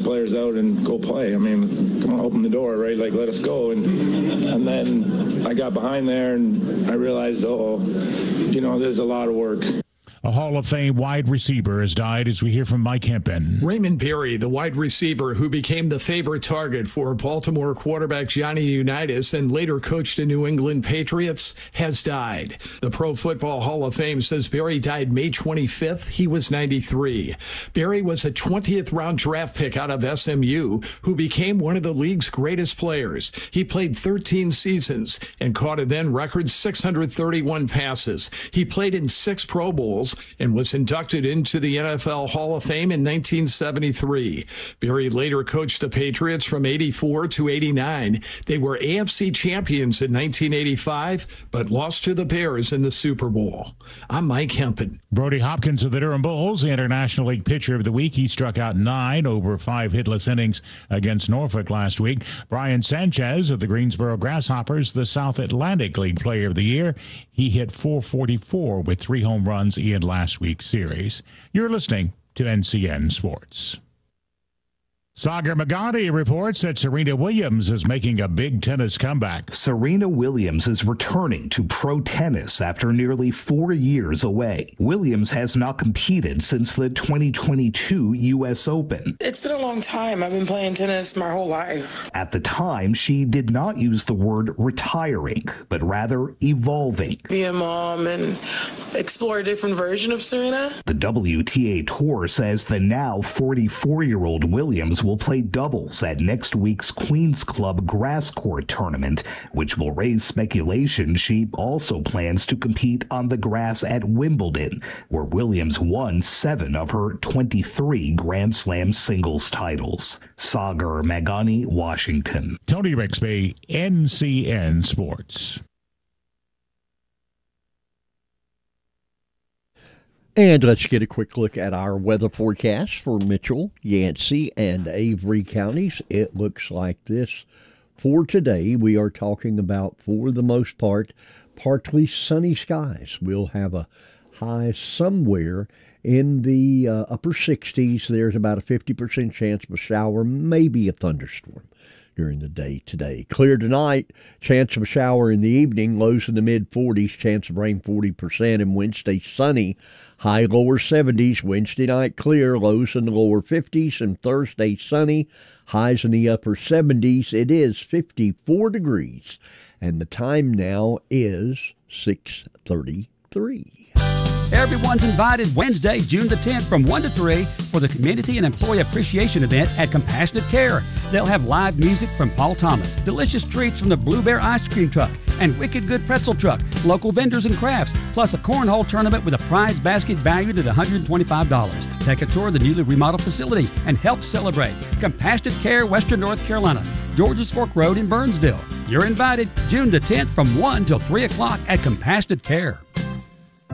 players out and go play. I mean, come on, open the door, right? Like, let us go. And then I got behind there, and I realized, there's a lot of work. A Hall of Fame wide receiver has died, as we hear from Mike Hempen. Raymond Berry, the wide receiver who became the favorite target for Baltimore quarterback Johnny Unitas and later coached the New England Patriots, has died. The Pro Football Hall of Fame says Berry died May 25th. He was 93. Berry was a 20th round draft pick out of SMU who became one of the league's greatest players. He played 13 seasons and caught a then record 631 passes. He played in 6 Pro Bowls and was inducted into the NFL Hall of Fame in 1973. Berry later coached the Patriots from 84 to 89. They were AFC champions in 1985, but lost to the Bears in the Super Bowl. I'm Mike Hempen. Brody Hopkins of the Durham Bulls, the International League Pitcher of the Week. He struck out 9 over 5 hitless innings against Norfolk last week. Brian Sanchez of the Greensboro Grasshoppers, the South Atlantic League Player of the Year. He hit .444 with 3 home runs in last week's series. You're listening to NCN Sports. Sagar Magadi reports that Serena Williams is making a big tennis comeback. Serena Williams is returning to pro tennis after nearly 4 years away. Williams has not competed since the 2022 U.S. Open. It's been a long time. I've been playing tennis my whole life. At the time, she did not use the word retiring, but rather evolving. Be a mom and explore a different version of Serena. The WTA Tour says the now 44-year-old Williams will play doubles at next week's Queen's Club Grass Court tournament, which will raise speculation she also plans to compete on the grass at Wimbledon, where Williams won 7 of her 23 Grand Slam singles titles. Sagar Magani, Washington. Tony Rixby, NCN Sports. And let's get a quick look at our weather forecast for Mitchell, Yancey, and Avery counties. It looks like this. For today, we are talking about, for the most part, partly sunny skies. We'll have a high somewhere in the upper 60s. There's about a 50% chance of a shower, maybe a thunderstorm during the day today. Clear tonight, chance of a shower in the evening, lows in the mid-40s, chance of rain 40%, and Wednesday sunny, high lower 70s, Wednesday night clear, lows in the lower 50s, and Thursday sunny, highs in the upper 70s. It is 54 degrees, and the time now is 6:33. Everyone's invited Wednesday, June the 10th from 1 to 3 for the Community and Employee Appreciation Event at Compassionate Care. They'll have live music from Paul Thomas, delicious treats from the Blue Bear Ice Cream Truck, and Wicked Good Pretzel Truck, local vendors and crafts, plus a cornhole tournament with a prize basket valued at $125. Take a tour of the newly remodeled facility and help celebrate. Compassionate Care, Western North Carolina, Georges Fork Road in Burnsville. You're invited June the 10th from 1 till 3 o'clock at Compassionate Care.